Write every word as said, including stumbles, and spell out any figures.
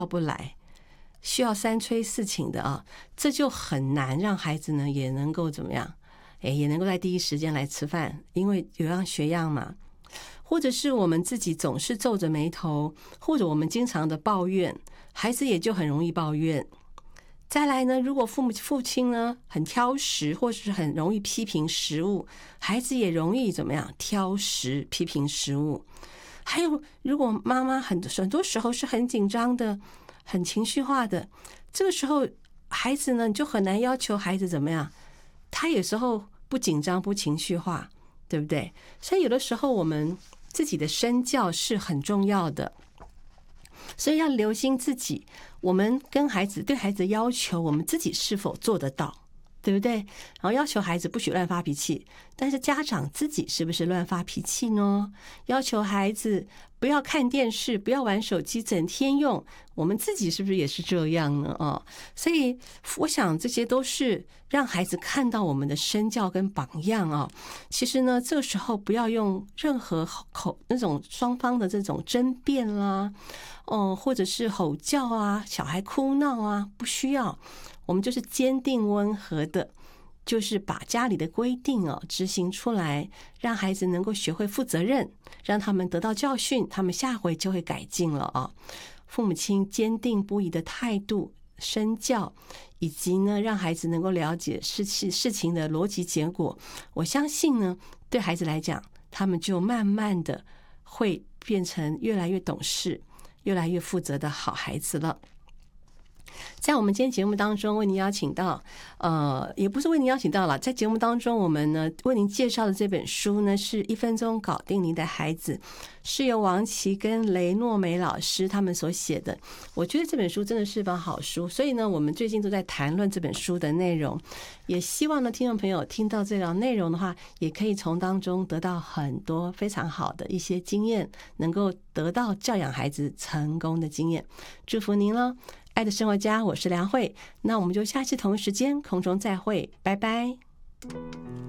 不来，需要三催四请的啊，这就很难让孩子呢也能够怎么样，哎，也能够在第一时间来吃饭，因为有样学样嘛。或者是我们自己总是皱着眉头，或者我们经常的抱怨，孩子也就很容易抱怨。再来呢，如果父母父亲呢很挑食，或是很容易批评食物，孩子也容易怎么样挑食批评食物。还有，如果妈妈很很多时候是很紧张的、很情绪化的，这个时候孩子呢，你就很难要求孩子怎么样，他有时候不紧张、不情绪化，对不对？所以有的时候我们自己的身教是很重要的。所以要留心自己，我们跟孩子对孩子的要求，我们自己是否做得到，对不对？然后要求孩子不许乱发脾气，但是家长自己是不是乱发脾气呢？要求孩子不要看电视，不要玩手机，整天用，我们自己是不是也是这样呢？哦，所以我想这些都是让孩子看到我们的身教跟榜样啊。其实呢，这个时候不要用任何口那种双方的这种争辩啦，哦，或者是吼叫啊，小孩哭闹啊，不需要。我们就是坚定温和的，就是把家里的规定哦执行出来，让孩子能够学会负责任，让他们得到教训，他们下回就会改进了啊。父母亲坚定不移的态度、身教，以及呢让孩子能够了解事情事情的逻辑结果，我相信呢，对孩子来讲，他们就慢慢的会变成越来越懂事、越来越负责的好孩子了。在我们今天节目当中为您邀请到呃，也不是为您邀请到了，在节目当中我们呢为您介绍的这本书呢是一分钟搞定您的孩子，是由王琦跟雷诺梅老师他们所写的。我觉得这本书真的是本好书，所以呢我们最近都在谈论这本书的内容，也希望呢听众朋友听到这条内容的话，也可以从当中得到很多非常好的一些经验，能够得到教养孩子成功的经验。祝福您了，爱的生活家，我是梁慧，那我们就下次同一时间空中再会，拜拜。